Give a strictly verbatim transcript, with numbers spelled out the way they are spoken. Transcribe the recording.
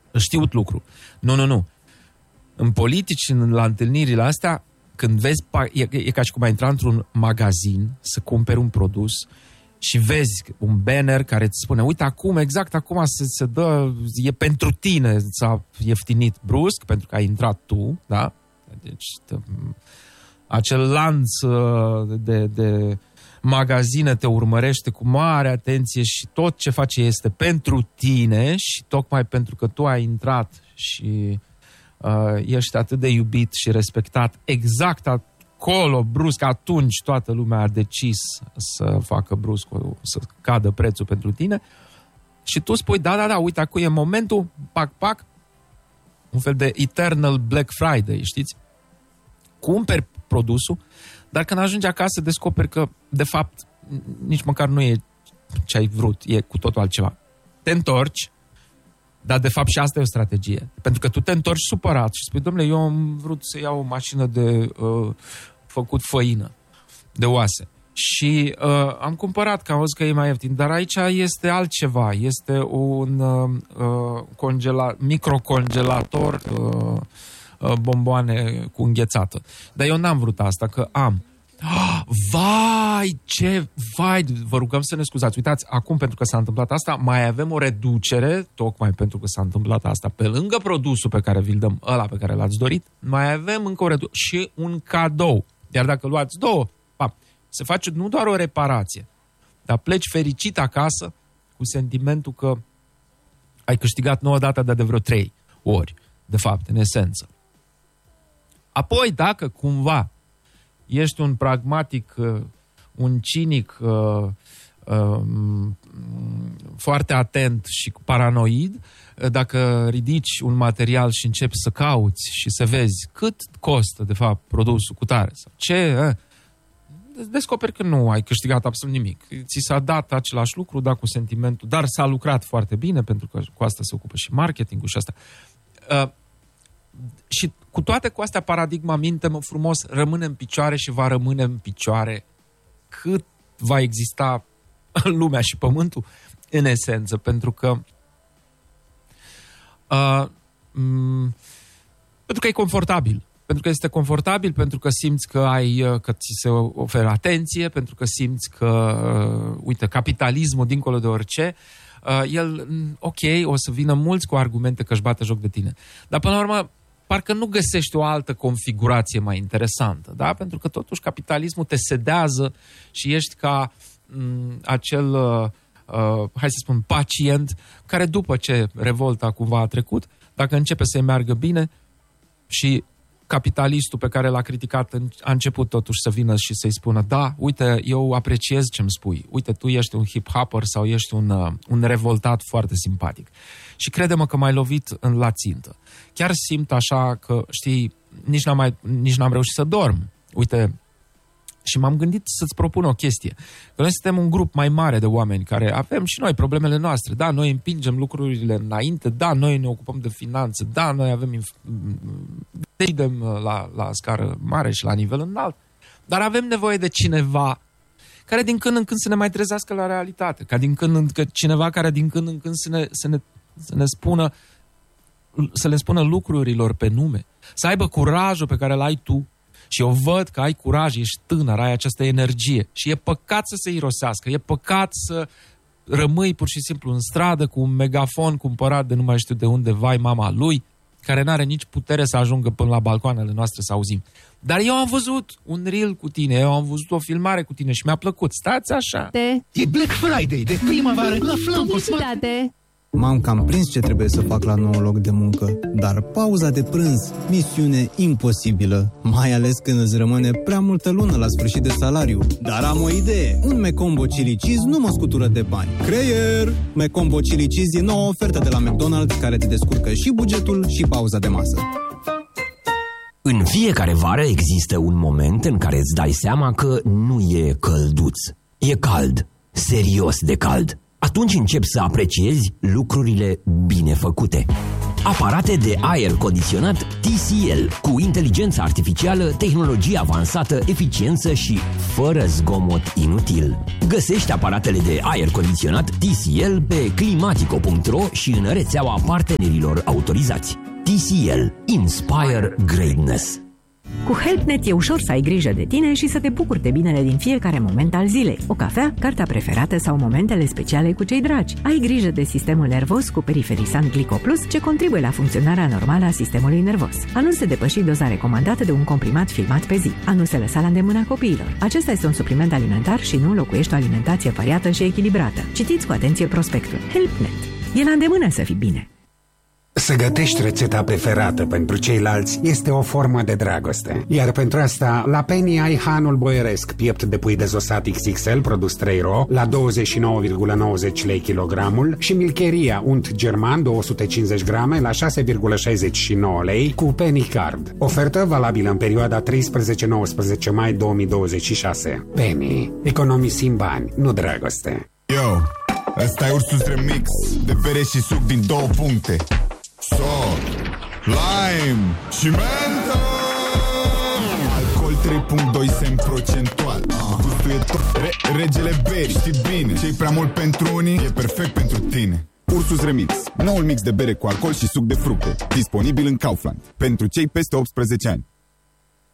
știut lucru. Nu, nu, nu. În politici, la întâlnirile astea, când vezi, e, e ca și cum ai intra într-un magazin să cumperi un produs și vezi un banner care îți spune, uite acum, exact acum se, se dă, e pentru tine, s-a ieftinit brusc, pentru că ai intrat tu, da? Deci, acel lanț de, de magazine te urmărește cu mare atenție și tot ce face este pentru tine și tocmai pentru că tu ai intrat și uh, ești atât de iubit și respectat exact acolo, brusc, atunci toată lumea a decis să facă brusc, să cadă prețul pentru tine și tu spui, da, da, da, uite, acum e momentul, pac, pac, un fel de eternal Black Friday, știți? Cumperi produsul, dar când ajungi acasă descoperi că, de fapt, nici măcar nu e ce ai vrut, e cu totul altceva. Te întorci, dar de fapt și asta e o strategie. Pentru că tu te întorci supărat și spui, dom'le, eu am vrut să iau o mașină de uh, făcut făină, de oase. Și uh, am cumpărat, că am văzut că e mai ieftin, dar aici este altceva. Este un uh, congela- microcongelator, uh, uh, bomboane cu înghețată. Dar eu n-am vrut asta, că am. Oh, vai, ce, vai, vă rugăm să ne scuzați. Uitați, acum pentru că s-a întâmplat asta, mai avem o reducere, tocmai pentru că s-a întâmplat asta, pe lângă produsul pe care vi-l dăm, ăla pe care l-ați dorit, mai avem încă o reducere și un cadou. Iar dacă luați două, pa, se face nu doar o reparație, dar pleci fericit acasă cu sentimentul că ai câștigat nouă data de, de vreo trei ori, de fapt, în esență. Apoi, dacă cumva ești un pragmatic, un cinic, foarte atent și paranoid, dacă ridici un material și începi să cauți și să vezi cât costă, de fapt, produsul cu tare, sau ce, descoperi că nu ai câștigat absolut nimic. Ți s-a dat același lucru, dar cu sentimentul, dar s-a lucrat foarte bine, pentru că cu asta se ocupă și marketingul și asta. Și cu toate cu astea, paradigma, minte-mă frumos, rămâne în picioare și va rămâne în picioare cât va exista lumea și pământul, în esență, pentru că uh, m- pentru că e confortabil. Pentru că este confortabil, pentru că simți că ai, că ți se oferă atenție, pentru că simți că, uh, uite, capitalismul, dincolo de orice, uh, el, ok, o să vină mulți cu argumente că își bate joc de tine. Dar până la urmă, parcă nu găsești o altă configurație mai interesantă, da? Pentru că totuși capitalismul te sedează și ești ca m, acel, uh, uh, hai să spun, pacient, care după ce revolta cumva a trecut, dacă începe să-i meargă bine și capitalistul pe care l-a criticat a început totuși să vină și să-i spună, da, uite, eu apreciez ce-mi spui, uite, tu ești un hip-hopper sau ești un, uh, un revoltat foarte simpatic. Și crede-mă că m-ai lovit în la țintă. Chiar simt așa că, știi, nici n-am, mai, nici n-am reușit să dorm. Uite, și m-am gândit să-ți propun o chestie. Că noi suntem un grup mai mare de oameni care avem și noi problemele noastre. Da, noi împingem lucrurile înainte, da, noi ne ocupăm de finanțe, da, noi avem decidem la, la scară mare și la nivel înalt, dar avem nevoie de cineva care din când în când să ne mai trezească la realitate, ca din când în când, cineva care din când în când să ne, să ne, să ne spună, să le spună lucrurilor pe nume, să aibă curajul pe care l-ai tu. Și eu văd că ai curaj, ești tânăr, ai această energie și e păcat să se irosească, e păcat să rămâi pur și simplu în stradă cu un megafon cumpărat de nu mai știu de unde, vai mama lui, care n-are nici putere să ajungă până la balcoanele noastre să auzim. Dar eu am văzut un reel cu tine, eu am văzut o filmare cu tine și mi-a plăcut. Stați așa! De... E Black Friday de primăvară la Flamco. Publicitate! M-am cam prins ce trebuie să fac la nou loc de muncă, dar pauza de prânz, misiune imposibilă, mai ales când îți rămâne prea multă lună la sfârșit de salariu. Dar am o idee, un Mecombo Chili Cheese nu mă scutură de bani. Creier! Mecombo Chili Cheese e noua ofertă de la McDonald's care te descurcă și bugetul și pauza de masă. În fiecare vară există un moment în care îți dai seama că nu e călduț, e cald, serios de cald. Atunci începi să apreciezi lucrurile bine făcute. Aparate de aer condiționat T C L cu inteligență artificială, tehnologie avansată, eficiență și fără zgomot inutil. Găsești aparatele de aer condiționat T C L pe climatico punct ro și în rețeaua partenerilor autorizați. T C L. Inspire Greatness. Cu HelpNet e ușor să ai grijă de tine și să te bucuri de binele din fiecare moment al zilei. O cafea, cartea preferată sau momentele speciale cu cei dragi. Ai grijă de sistemul nervos cu Periferisan Glico Plus, ce contribuie la funcționarea normală a sistemului nervos. A nu se depăși doza recomandată de un comprimat filmat pe zi. A nu se lăsa la îndemâna copiilor. Acesta este un supliment alimentar și nu înlocuiește o alimentație variată și echilibrată. Citiți cu atenție prospectul. HelpNet. E la îndemână să fii bine. Să gătești rețeta preferată pentru ceilalți este o formă de dragoste. Iar pentru asta, la Penny ai hanul boieresc, piept de pui dezosat X X L, produs trei ro, la douăzeci și nouă virgulă nouăzeci lei kilogramul și milcheria unt german două sute cincizeci grame la șase virgulă șaizeci și nouă lei cu Penny Card. Ofertă valabilă în perioada treisprezece nouăsprezece mai două mii douăzeci și șase. Penny. Economisim bani, nu dragoste. Yo, ăsta e Ursus Remix de bere și suc din două puncte. Sor, lime și mentă. Alcool trei virgulă doi semn procentual. Gustul e tot. Re regele beri, știi bine. Ce-i prea mult pentru unii, e perfect pentru tine. Ursus Remix, noul mix de bere cu alcool și suc de fructe. Disponibil în Kaufland. Pentru cei peste optsprezece ani.